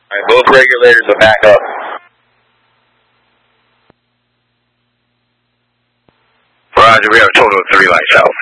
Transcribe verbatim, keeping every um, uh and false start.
Alright, both regulators are back up. Roger, we have a total of three lights out.